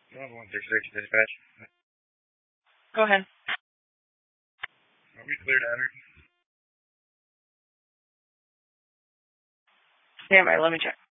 Level 136 dispatch. Go ahead. Are we cleared out? Stand by, let me check.